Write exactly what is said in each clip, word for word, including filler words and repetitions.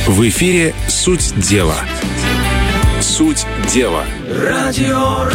В эфире «Суть дела». Суть дела. Радио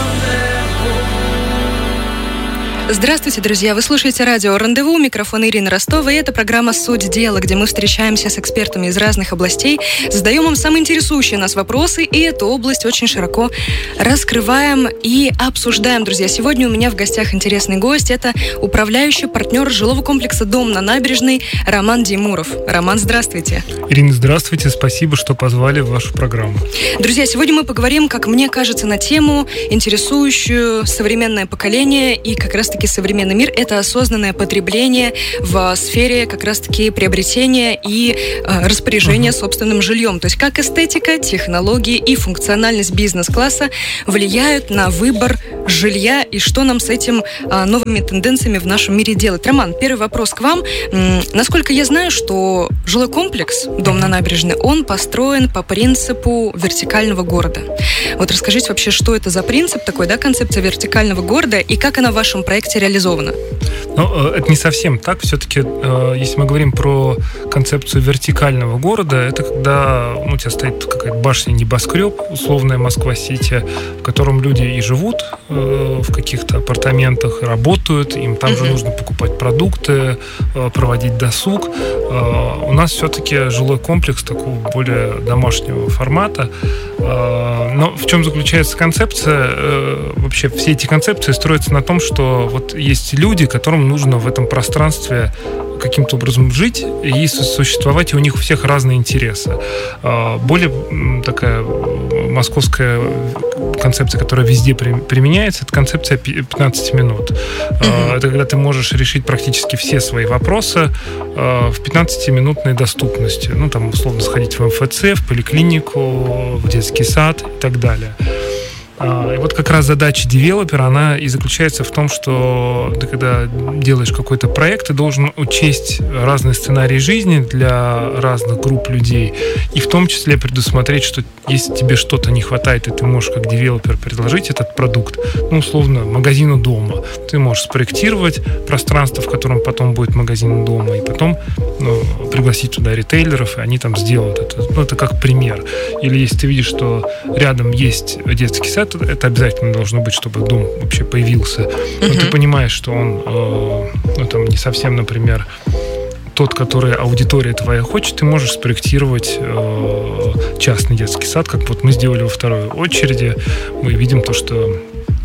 Здравствуйте, друзья! Вы слушаете радио «Рандеву», микрофон Ирина Ростова, и это программа «Суть дела», где мы встречаемся с экспертами из разных областей, задаем им самые интересующие нас вопросы, и эту область очень широко раскрываем и обсуждаем, друзья. Сегодня у меня в гостях интересный гость, это управляющий партнер жилого комплекса «Дом» на Набережной Роман Деймуров. Роман, здравствуйте! Ирина, здравствуйте, спасибо, что позвали в вашу программу. Друзья, сегодня мы поговорим, как мне кажется, на тему, интересующую современное поколение и как раз таки современный мир, это осознанное потребление в сфере как раз-таки приобретения и э, распоряжения uh-huh. собственным жильем. То есть как эстетика, технологии и функциональность бизнес-класса влияют на выбор жилья и что нам с этим э, новыми тенденциями в нашем мире делать. Роман, первый вопрос к вам. М- насколько я знаю, что жилой комплекс «Дом на Набережной», он построен по принципу вертикального города. Вот расскажите вообще, что это за принцип такой, да, концепция вертикального города и как она в вашем проекте реализовано? Ну, это не совсем так. Все-таки, если мы говорим про концепцию вертикального города, это когда ну, у тебя стоит какая-то башня, небоскреб, условная Москва-Сити, в котором люди и живут в каких-то апартаментах, работают, им там uh-huh. же нужно покупать продукты, проводить досуг. У нас все-таки жилой комплекс такого более домашнего формата. Но в чем заключается концепция? Вообще все эти концепции строятся на том, что вот есть люди, которым нужно в этом пространстве каким-то образом жить и существовать, и у них у всех разные интересы. Более такая московская концепция, которая везде применяется, это концепция пятнадцать минут. Mm-hmm. Это когда ты можешь решить практически все свои вопросы в пятнадцатиминутной доступности. Ну, там, условно, сходить в эм эф цэ, в поликлинику, в детский сад и так далее. И вот как раз задача девелопера, она и заключается в том, что ты, когда делаешь какой-то проект, ты должен учесть разные сценарии жизни для разных групп людей, и в том числе предусмотреть, что если тебе что-то не хватает, и ты можешь как девелопер предложить этот продукт, ну, условно, магазину дома, ты можешь спроектировать пространство, в котором потом будет магазин дома, и потом ну, пригласить туда ритейлеров, и они там сделают это. Ну, это как пример. Или если ты видишь, что рядом есть детский сад, это обязательно должно быть, чтобы дом вообще появился. Но uh-huh. ты понимаешь, что он э, ну, там, не совсем, например, тот, который аудитория твоя хочет, ты можешь спроектировать э, частный детский сад, как вот мы сделали во второй очереди. Мы видим то, что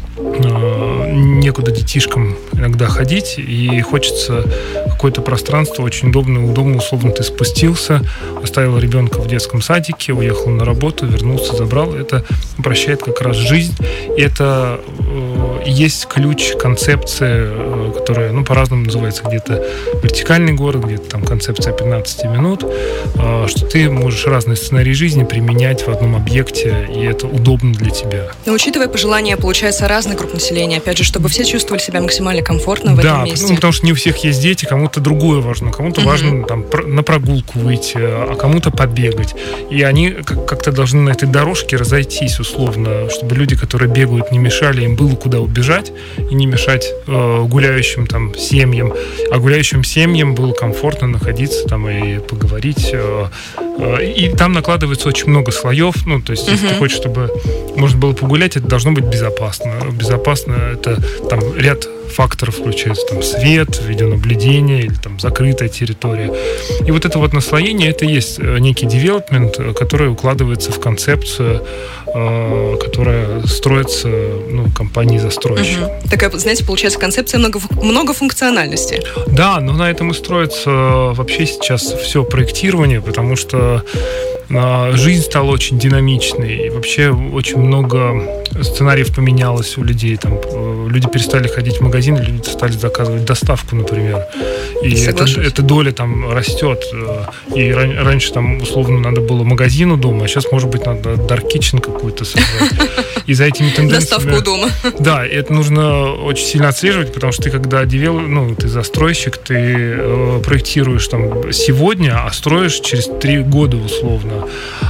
э, некуда детишкам иногда ходить, и хочется какое-то пространство очень удобное, удобно, условно, ты спустился, оставил ребенка в детском садике, уехал на работу, вернулся, забрал. Это упрощает как раз жизнь. И это э, есть ключ концепции, э, которая, ну, по-разному называется, где-то вертикальный город, где-то там концепция пятнадцать минут, э, что ты можешь разные сценарии жизни применять в одном объекте, и это удобно для тебя. Но учитывая пожелания, получается, разных групп населения, опять же, чтобы все чувствовали себя максимально комфортно в да, этом месте. Да, ну, потому что не у всех есть дети, кому-то другое важно, кому-то uh-huh. важно там, на прогулку выйти, а кому-то побегать. И они как-то должны на этой дорожке разойтись условно, чтобы люди, которые бегают, не мешали, им было куда убежать и не мешать э, гуляющим там семьям. А гуляющим семьям было комфортно находиться там и поговорить. Э, э, и там накладывается очень много слоев. Ну, то есть, uh-huh. если ты хочешь, чтобы можно было погулять, это должно быть безопасно. Безопасно — это там ряд факторов включается, там свет, видеонаблюдение или там закрытая территория. И вот это вот наслоение, это и есть некий девелопмент, который укладывается в концепцию, э, которая строится ну, компанией-застройщиком. Угу. Такая, знаете, получается концепция много, многофункциональности. Да, но на этом и строится вообще сейчас все проектирование, потому что жизнь стала очень динамичной, и вообще очень много сценариев поменялось у людей. Там, люди перестали ходить в магазин, люди стали заказывать доставку, например. И это, эта доля там растет. И ран, раньше там условно надо было магазину дома, а сейчас, может быть, надо Dark Kitchen какую-то создать. И за этими тенденциями... Доставку дома. Да, и это нужно очень сильно отслеживать, потому что ты, когда девел, ну, ты застройщик, ты э, проектируешь там сегодня, а строишь через три года условно.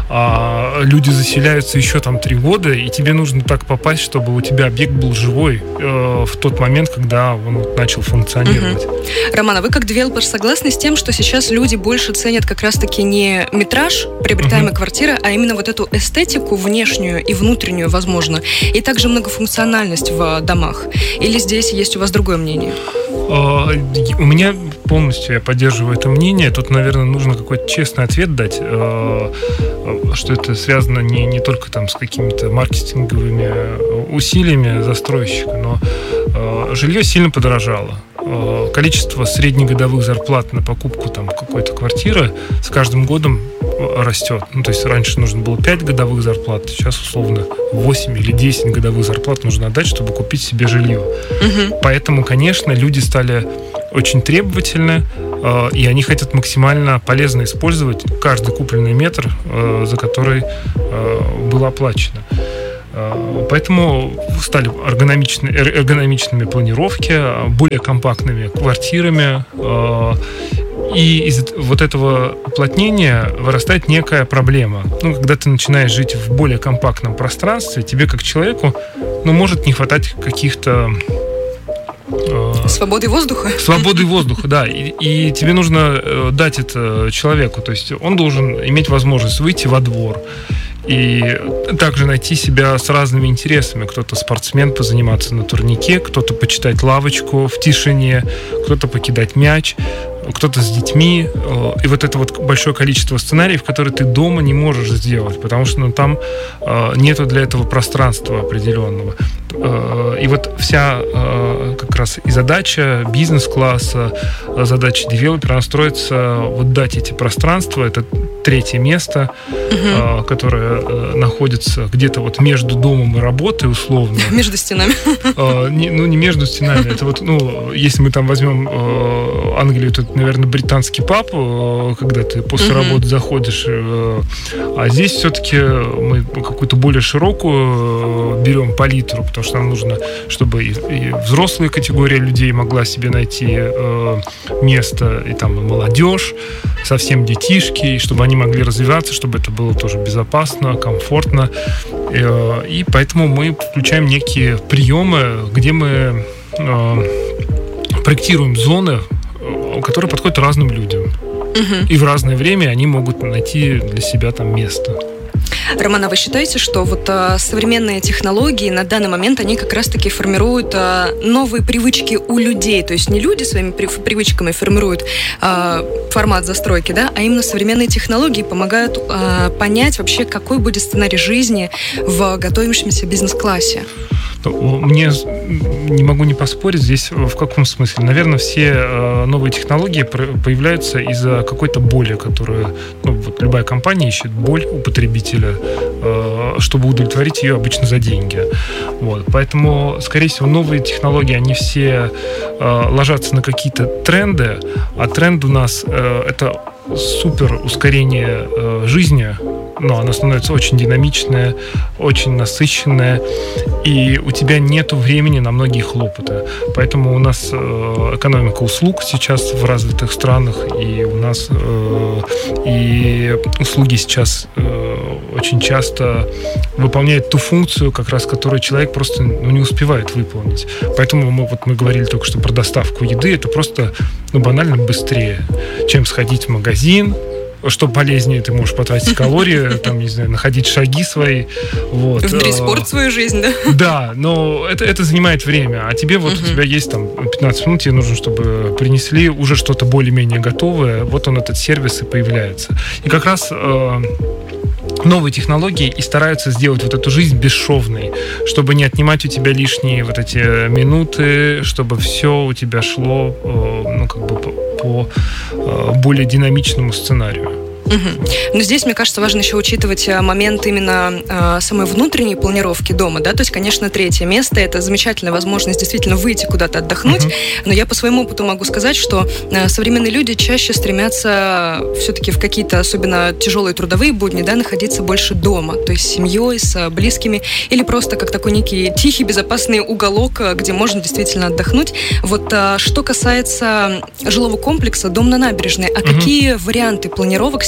а люди заселяются еще там три года, и тебе нужно так попасть, чтобы у тебя объект был живой э, в тот момент, когда он вот начал функционировать. Угу. Роман, а вы как девелопер согласны с тем, что сейчас люди больше ценят как раз-таки не метраж приобретаемой угу. квартиры, а именно вот эту эстетику внешнюю и внутреннюю, возможно, и также многофункциональность в домах? Или здесь есть у вас другое мнение? У меня полностью, я поддерживаю это мнение. Тут, наверное, нужно какой-то честный ответ дать, что это связано не, не только там с какими-то маркетинговыми усилиями застройщика, но жилье сильно подорожало. Количество среднегодовых зарплат на покупку там какой-то квартиры с каждым годом растет. Ну, то есть раньше нужно было пять годовых зарплат, сейчас условно восемь или десять годовых зарплат нужно отдать, чтобы купить себе жилье. Угу. Поэтому, конечно, люди стали очень требовательны, э, и они хотят максимально полезно использовать каждый купленный метр, э, за который э, было оплачено. Поэтому стали эргономичны, эргономичными планировки, более компактными квартирами. И из вот этого уплотнения вырастает некая проблема. Ну, когда ты начинаешь жить в более компактном пространстве, тебе как человеку, ну, может не хватать каких-то... Свободы воздуха? Свободы воздуха, да. И, и тебе нужно дать это человеку. То есть он должен иметь возможность выйти во двор и также найти себя с разными интересами. Кто-то спортсмен, позаниматься на турнике, кто-то почитать лавочку в тишине, кто-то покидать мяч, кто-то с детьми. И вот это вот большое количество сценариев, которые ты дома не можешь сделать, потому что ну, там нету для этого пространства определенного. И вот вся как раз и задача бизнес-класса, задача девелопера, она строится вот дать эти пространства, это третье место, угу. которое находится где-то вот между домом и работой условно. Между стенами. Не, ну, не между стенами. Это вот, ну, если мы там возьмем Англию, то это, наверное, британский паб, когда ты после угу. работы заходишь. А здесь все-таки мы какую-то более широкую берем палитру, потому что нам нужно, чтобы и, и взрослая категория людей могла себе найти э, место, и там и молодежь, совсем детишки, и чтобы они могли развиваться, чтобы это было тоже безопасно, комфортно. Э, и поэтому мы включаем некие приемы, где мы э, проектируем зоны, которые подходят разным людям. Угу. И в разное время они могут найти для себя там место. Роман, а вы считаете, что вот а, современные технологии на данный момент, они как раз-таки формируют а, новые привычки у людей? То есть не люди своими привычками формируют а, формат застройки, да, а именно современные технологии помогают а, понять вообще, какой будет сценарий жизни в готовящемся бизнес-классе? Мне не могу не поспорить здесь в каком смысле. Наверное, все новые технологии появляются из-за какой-то боли, которую ну, вот любая компания ищет боль у потребителя, чтобы удовлетворить ее обычно за деньги. Вот. Поэтому, скорее всего, новые технологии, они все ложатся на какие-то тренды, а тренд у нас это супер ускорение жизни, но она становится очень динамичная, очень насыщенная, и у тебя нету времени на многие хлопоты. Поэтому у нас э, экономика услуг сейчас в развитых странах, и у нас э, и услуги сейчас э, очень часто выполняют ту функцию, как раз которую человек просто ну, не успевает выполнить. Поэтому мы, вот мы говорили только что про доставку еды, это просто ну, банально быстрее, чем сходить в магазин. Что полезнее, ты можешь потратить калории, там, не знаю, находить шаги свои. Вот. Внедрить спорт в свою жизнь, да? Да, но это, это занимает время. А тебе вот, uh-huh. у тебя есть там пятнадцать минут, тебе нужно, чтобы принесли уже что-то более-менее готовое. Вот он, этот сервис, и появляется. И как раз э, новые технологии и стараются сделать вот эту жизнь бесшовной, чтобы не отнимать у тебя лишние вот эти минуты, чтобы все у тебя шло, э, ну, как бы по, по э, более динамичному сценарию. Угу. Но здесь, мне кажется, важно еще учитывать момент именно э, самой внутренней планировки дома, да, то есть, конечно, третье место — это замечательная возможность действительно выйти куда-то отдохнуть, угу. но я по своему опыту могу сказать, что э, современные люди чаще стремятся все-таки в какие-то особенно тяжелые трудовые будни, да, находиться больше дома, то есть с семьей, с близкими, или просто как такой некий тихий, безопасный уголок, где можно действительно отдохнуть. Вот э, что касается жилого комплекса «Дом на набережной», а угу. какие варианты планировок сейчас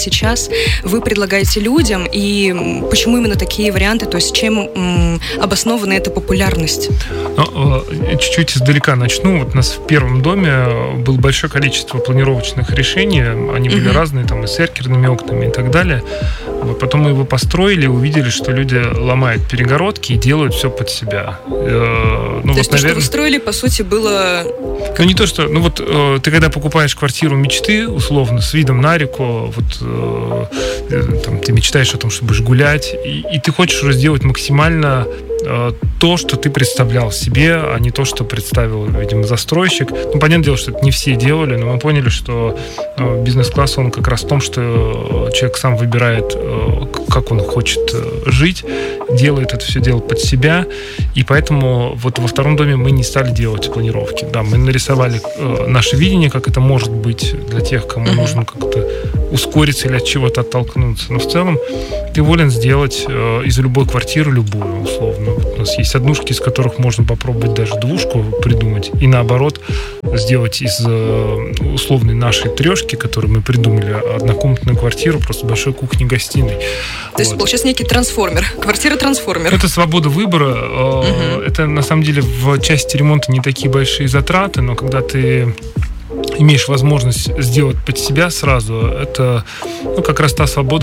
сейчас вы предлагаете людям, и почему именно такие варианты, то есть чем м, обоснована эта популярность? Ну, чуть-чуть издалека начну. Вот у нас в первом доме было большое количество планировочных решений, они были uh-huh. разные, там и с эркерными окнами и так далее. Вот, потом мы его построили, увидели, что люди ломают перегородки и делают все под себя. Ну, то вот, есть, наверное... то, что вы строили, по сути, было... Ну, не то, что... Ну, вот ты когда покупаешь квартиру мечты, условно, с видом на реку, вот там, ты мечтаешь о том, что будешь гулять, и, и ты хочешь уже сделать максимально то, что ты представлял себе, а не то, что представил, видимо, застройщик. Ну, понятное дело, что это не все делали, но мы поняли, что бизнес-класс, он как раз в том, что человек сам выбирает, как он хочет жить, делает это все дело под себя, и поэтому вот во втором доме мы не стали делать планировки. Да, мы нарисовали наше видение, как это может быть для тех, кому mm-hmm. нужно как-то ускориться или от чего-то оттолкнуться. Но в целом ты волен сделать из любой квартиры любую, условно. У нас есть однушки, из которых можно попробовать даже двушку придумать, и наоборот сделать из условной нашей трешки, которую мы придумали, однокомнатную квартиру, просто большой кухней-гостиной. То вот. Есть получается некий трансформер, квартира-трансформер. Это свобода выбора. Угу. Это на самом деле в части ремонта не такие большие затраты, но когда ты имеешь возможность сделать под себя сразу, это ну, как раз та свобода,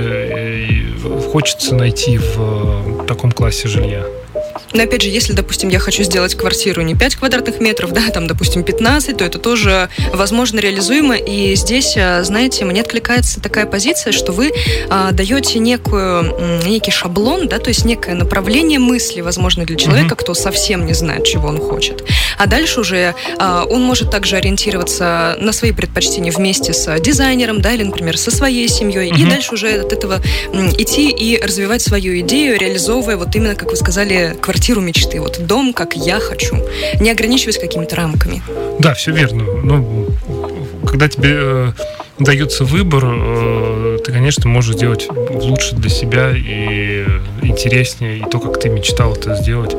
которую хочется найти в таком классе жилья. Но опять же, если, допустим, я хочу сделать квартиру не пять квадратных метров, да, там, допустим, пятнадцать, то это тоже возможно реализуемо. И здесь, знаете, мне откликается такая позиция, что вы а, даете некую, некий шаблон, да, то есть некое направление мысли, возможно, для человека, mm-hmm. кто совсем не знает, чего он хочет. А дальше уже а, он может также ориентироваться на свои предпочтения вместе с дизайнером, да, или, например, со своей семьей, mm-hmm. и дальше уже от этого м, идти и развивать свою идею, реализовывая вот именно, как вы сказали, квартиру мечты, вот дом, как я хочу, не ограничиваясь какими-то рамками. Да, все верно. Ну, когда тебе э, дается выбор, э, ты, конечно, можешь сделать лучше для себя и интереснее, и то, как ты мечтал это сделать.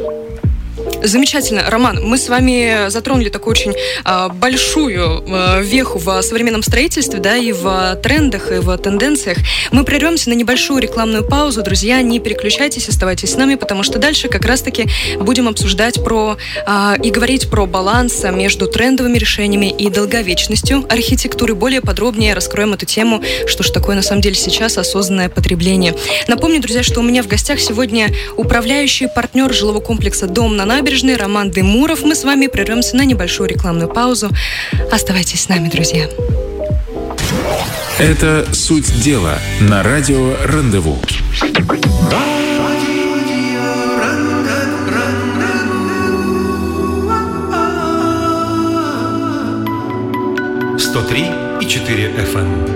Замечательно. Роман, мы с вами затронули такую очень а, большую а, веху в современном строительстве, да, и в трендах, и в тенденциях. Мы прервемся на небольшую рекламную паузу. Друзья, не переключайтесь, оставайтесь с нами, потому что дальше как раз-таки будем обсуждать про а, и говорить про баланс между трендовыми решениями и долговечностью архитектуры. Более подробнее раскроем эту тему, что же такое на самом деле сейчас осознанное потребление. Напомню, друзья, что у меня в гостях сегодня управляющий партнер жилого комплекса «Дом на набережной» Роман Демуров. Мы с вами прервемся на небольшую рекламную паузу. Оставайтесь с нами, друзья. Это «Суть дела» на радио «Рандеву». сто три и четыре эф эм.